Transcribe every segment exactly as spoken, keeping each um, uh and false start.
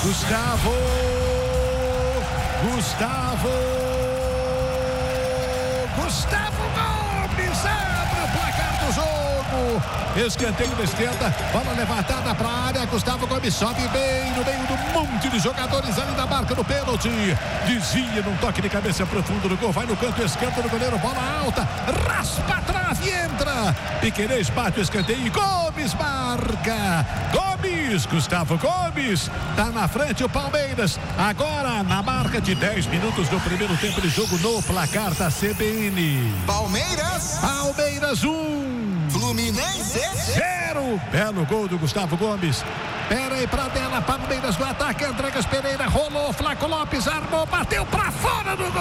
Gustavo. Gustavo. Gustavo Gomes abre o placar do jogo. Escanteio da esquerda, bola levantada para a área. Gustavo Gomes sobe bem no meio do monte de jogadores ali da marca do pênalti. Desvia num toque de cabeça profundo do gol. Vai no canto esquerdo do goleiro, bola alta, raspa a trave e entra. Piquerez bate o escanteio e Gomes marca. Gomes, Gustavo Gomes, tá na frente o Palmeiras. Agora na marca de dez minutos do primeiro tempo de jogo no placar da C B N. Palmeiras. Palmeiras um. Fluminense zero. Belo gol do Gustavo Gomes. Pera aí pra dela, Palmeiras no ataque. Andregas Pereira rolou, Flaco Lopes armou, bateu pra fora do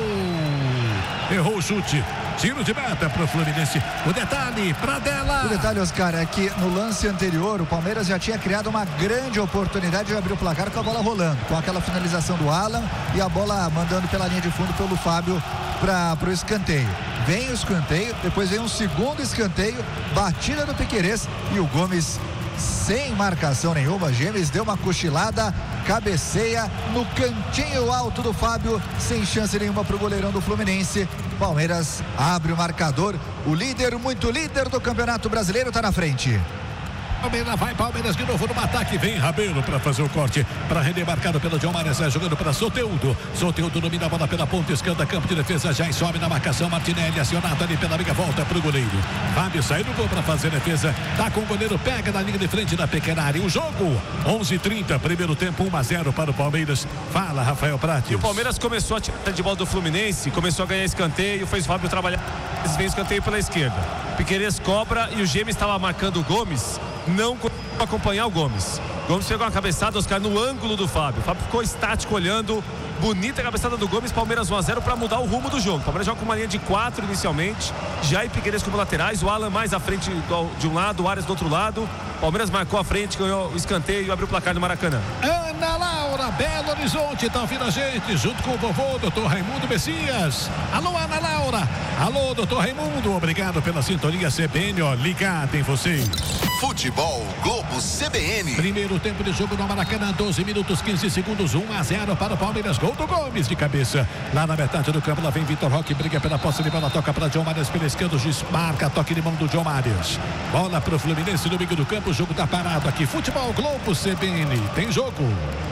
gol. Errou o chute. Tiro de meta pro Fluminense. O detalhe, Pradella. O detalhe, Oscar, é que no lance anterior o Palmeiras já tinha criado uma grande oportunidade de abrir o placar com a bola rolando, com aquela finalização do Alan e a bola mandando pela linha de fundo pelo Fábio para o escanteio. Vem o escanteio, depois vem um segundo escanteio, batida do Piquerez e o Gomes, sem marcação nenhuma, Gêmeos deu uma cochilada, cabeceia no cantinho alto do Fábio, sem chance nenhuma para o goleirão do Fluminense. Palmeiras abre o marcador, o líder, muito líder do Campeonato Brasileiro, está na frente. Palmeiras vai, Palmeiras de novo no ataque, vem Rabelo para fazer o corte, para render, marcado pelo John Mares, jogando para Soteldo. Soteldo domina a bola pela ponta esquerda, campo de defesa, já sobe na marcação, Martinelli acionado ali pela liga, volta pro goleiro. Fábio sai do gol para fazer defesa, tá com o goleiro, pega na linha de frente da pequena área. O jogo, onze e trinta, primeiro tempo, um a zero para o Palmeiras. Fala, Rafael Prates. E o Palmeiras começou a tirar de bola do Fluminense, começou a ganhar escanteio, fez o Fábio trabalhar, vem escanteio pela esquerda. Piquerez cobra e o Gêmeos estava marcando o Gomes, não conseguiu acompanhar o Gomes. Gomes pegou uma cabeçada, Oscar, no ângulo do Fábio. O Fábio ficou estático olhando. Bonita a cabeçada do Gomes. Palmeiras um a zero para mudar o rumo do jogo. O Palmeiras joga com uma linha de quatro inicialmente. Já e Piquerez como laterais. O Alan mais à frente de um lado, o Arias do outro lado. Palmeiras marcou a frente, ganhou o escanteio e abriu o placar no Maracanã. Ana Laura, Belo Horizonte, tá ouvindo a gente, junto com o vovô, doutor Raimundo Messias. Alô, Ana Laura. Alô, doutor Raimundo. Obrigado pela sintonia C B N, ó, ligado em vocês. Futebol Globo C B N. Primeiro tempo de jogo no Maracanã, doze minutos, quinze segundos, um a zero para o Palmeiras. Gol do Gomes de cabeça. Lá na metade do campo, lá vem Vitor Roque, briga pela posse de bola, toca para John Mares pela esquerda, o juiz marca, toque de mão do John Mares. Bola para o Fluminense no meio do campo, o jogo tá parado aqui. Futebol Globo C B N, tem jogo.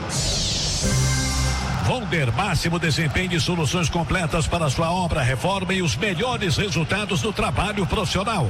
Vonder, máximo desempenho e soluções completas para sua obra, reforma e os melhores resultados do trabalho profissional.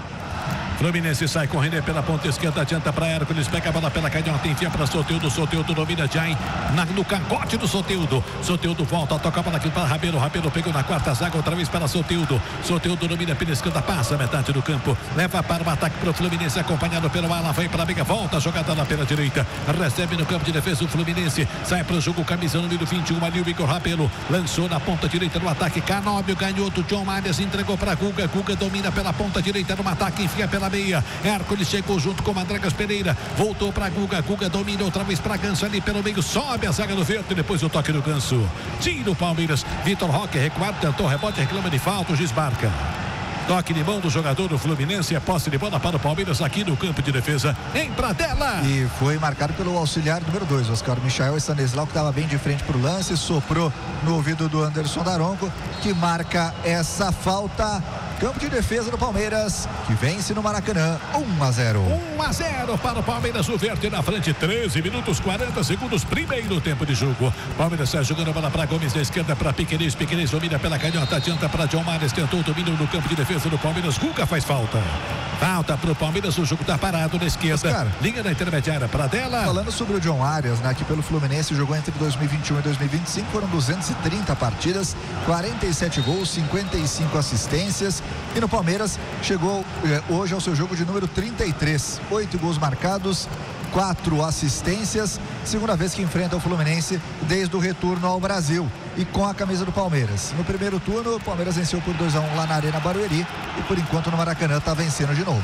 Fluminense sai correndo pela ponta esquerda, adianta para Hércules, pega a bola pela canhota, enfia para Soteldo, Soteldo domina Jai na, no cangote do Soteldo, Soteldo volta, toca a bola aqui para Rabelo, Rabelo pegou na quarta zaga, outra vez para Soteldo, Soteldo domina pela esquerda, passa metade do campo, leva para o ataque para o Fluminense, acompanhado pelo Alan, vai para a briga, volta, jogada lá pela direita, recebe no campo de defesa o Fluminense, sai para o jogo, camisa número vinte e um, ali o Igor Rabelo, lançou na ponta direita no ataque, Canóbio ganhou do John Mares, entregou para Guga, Guga domina pela ponta direita no ataque, enfia pela meia, Hércules chegou junto com Andregas Pereira, voltou para Guga, Guga domina outra vez para Ganso ali pelo meio, sobe a zaga do verde, depois o toque do Ganso, tira o Palmeiras, Vitor Roque recuado, tentou rebote, reclama de falta, o juiz marca. Toque de mão do jogador do Fluminense, é posse de bola para o Palmeiras aqui no campo de defesa, em Pradella. E foi marcado pelo auxiliar número dois, Oscar Michael Stanislau, que estava bem de frente para o lance, soprou no ouvido do Anderson Daronco, que marca essa falta. Campo de defesa do Palmeiras, que vence no Maracanã, um a zero. um a zero para o Palmeiras, o verde na frente, treze minutos, quarenta segundos, primeiro tempo de jogo. Palmeiras sai jogando a bola para Gomes, da esquerda para Piquerez, Piquerez domina pela canhota, adianta para John Mares, tentou o domínio no campo de defesa do Palmeiras, Guga faz falta. Falta para o Palmeiras, o jogo está parado na esquerda. Oscar, linha da intermediária para dela. Falando sobre o John Arias, né, que pelo Fluminense jogou entre dois mil e vinte e um e dois mil e vinte e cinco, foram duzentas e trinta partidas, quarenta e sete gols, cinquenta e cinco assistências. E no Palmeiras chegou eh, hoje ao seu jogo de número trinta e três, oito gols marcados, quatro assistências, segunda vez que enfrenta o Fluminense desde o retorno ao Brasil e com a camisa do Palmeiras. No primeiro turno, o Palmeiras venceu por dois a um lá na Arena Barueri e por enquanto no Maracanã está vencendo de novo.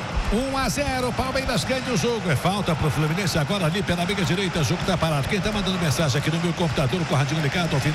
um a zero, Palmeiras ganha o jogo, é falta para o Fluminense agora ali pela meia direita, o jogo está parado. Quem está mandando mensagem aqui no meu computador, com o radinho ligado ao final